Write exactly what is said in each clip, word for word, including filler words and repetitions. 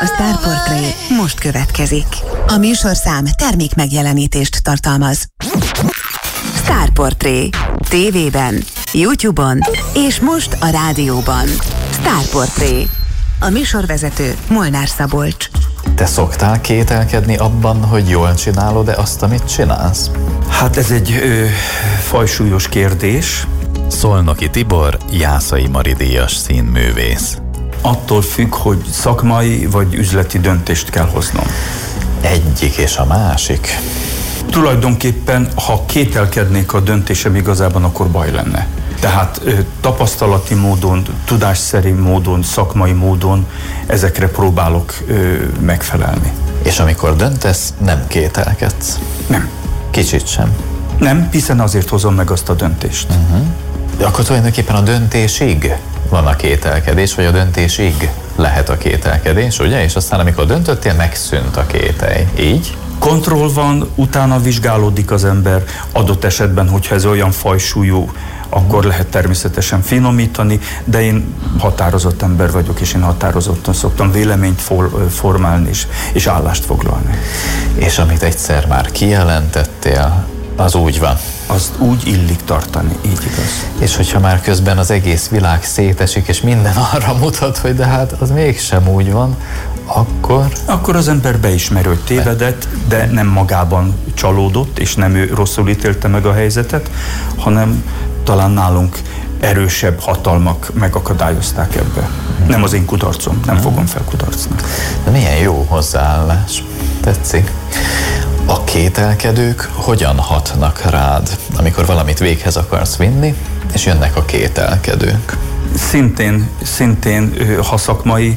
A Star Portré most következik. A műsorszám termék megjelenítést tartalmaz. Star Portré. Tévében, YouTube-on és most a rádióban. Star Portré. A műsorvezető Molnár Szabolcs. Te szoktál kételkedni abban, hogy jól csinálod-e azt, amit csinálsz? Hát ez egy ö, fajsúlyos kérdés. Szolnoki Tibor, Jászai Mari díjas színművész. Attól függ, hogy szakmai vagy üzleti döntést kell hoznom. Egyik és a másik. Tulajdonképpen, ha kételkednék a döntésem igazában, akkor baj lenne. Tehát ö, tapasztalati módon, tudásszerű módon, szakmai módon ezekre próbálok ö, megfelelni. És amikor döntesz, nem kételkedsz? Nem. Kicsit sem? Nem, hiszen azért hozom meg azt a döntést. Uh-huh. De akkor tulajdonképpen a döntésig van a kételkedés, vagy a döntésig lehet a kételkedés, ugye? És aztán amikor döntöttél, megszűnt a kételj. Így? Kontroll van, utána vizsgálódik az ember, adott esetben, hogyha ez olyan fajsúlyú, akkor lehet természetesen finomítani, de én határozott ember vagyok, és én határozottan szoktam véleményt for, formálni és, és állást foglalni. És amit egyszer már kijelentettél, az úgy van. Azt úgy illik tartani, így igaz. És hogyha már közben az egész világ szétesik, és minden arra mutat, hogy de hát az mégsem úgy van, akkor... Akkor az ember beismeri, hogy tévedett, de nem magában csalódott, és nem ő rosszul ítélte meg a helyzetet, hanem talán nálunk erősebb hatalmak megakadályozták ebbe. Hmm. Nem az én kudarcom, nem hmm. fogom felkudarcni. De milyen jó hozzáállás. Tetszik. A kételkedők hogyan hatnak rád, amikor valamit véghez akarsz vinni, és jönnek a kételkedők? Szintén, szintén ha szakmai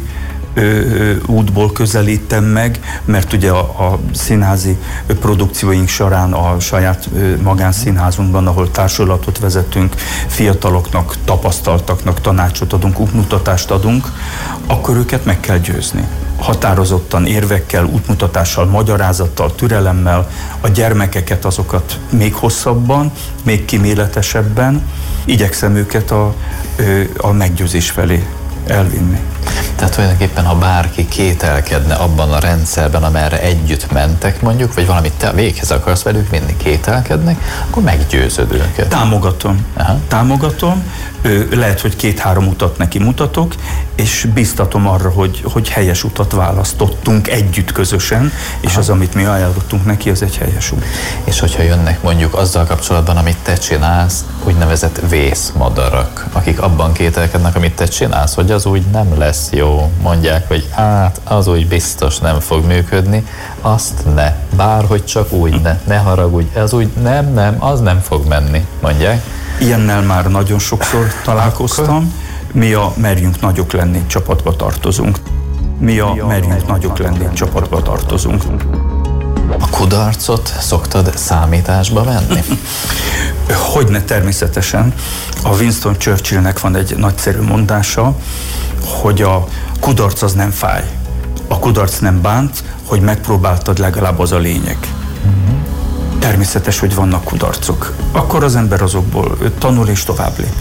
útból közelítem meg, mert ugye a, a színházi produkcióink során a saját magánszínházunkban, ahol társulatot vezetünk, fiataloknak, tapasztaltaknak tanácsot adunk, útmutatást adunk, akkor őket meg kell győzni. Határozottan, érvekkel, útmutatással, magyarázattal, türelemmel, a gyermekeket, azokat még hosszabban, még kiméletesebben igyekszem őket a, a meggyőzés felé elvinni. Tehát tulajdonképpen, ha bárki kételkedne abban a rendszerben, amerre együtt mentek mondjuk, vagy valamit te véghez akarsz velük vinni, kételkednek, akkor meggyőzöd őket. Támogatom. Aha. Támogatom. Lehet, hogy két-három utat neki mutatok, és biztatom arra, hogy, hogy helyes utat választottunk együtt közösen, és Aha. az, amit mi ajánlottunk neki, az egy helyes út. És hogyha jönnek mondjuk azzal kapcsolatban, amit te csinálsz, úgynevezett vészmadarak, akik abban kételkednek, amit te csinálsz, hogy az úgy nem lesz jó, mondják, hogy hát az úgy biztos nem fog működni, azt ne, bárhogy csak úgy ne, ne haragudj, az úgy nem, nem, az nem fog menni, mondják. Ilyennel már nagyon sokszor találkoztam. Mi a merjünk nagyok lenni, csapatba tartozunk. Mi a merjünk nagyok lenni, csapatba tartozunk. A kudarcot szoktad számításba venni? Hogyne, természetesen. A Winston Churchillnek van egy nagyszerű mondása, hogy a kudarc az nem fáj. A kudarc nem bánt, hogy megpróbáltad, legalább az a lényeg. Uh-huh. Természetes, hogy vannak kudarcok. Akkor az ember azokból tanul és tovább lép.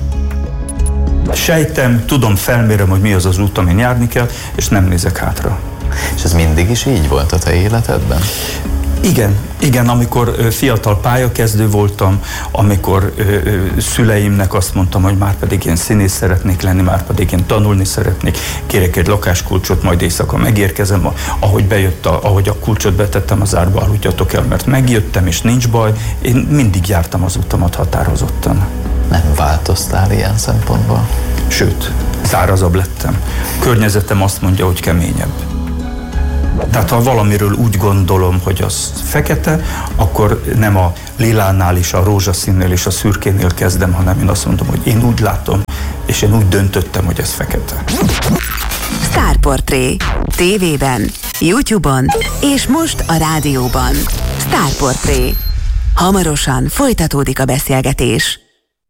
Sejtem, tudom, felmérem, hogy mi az az út, amin járni kell, és nem nézek hátra. És ez mindig is így volt a te életedben? Igen, igen, amikor fiatal pályakezdő voltam, amikor ö, ö, szüleimnek azt mondtam, hogy már pedig én színész szeretnék lenni, már pedig én tanulni szeretnék, kérek egy lakáskulcsot, majd éjszaka megérkezem, ahogy bejött, a, ahogy a kulcsot betettem az árba, aludjatok el, mert megjöttem, és nincs baj, én mindig jártam az utamat határozottan. Nem változtál ilyen szempontból? Sőt, szárazabb lettem. Környezetem azt mondja, hogy keményebb. Tehát ha valamiről úgy gondolom, hogy az fekete, akkor nem a lilánál és a rózsaszínnél és a szürkénél kezdem, hanem én azt mondom, hogy én úgy látom, és én úgy döntöttem, hogy ez fekete. Star Portré. Tévében, YouTube-on és most a rádióban. Star Portré. Hamarosan folytatódik a beszélgetés.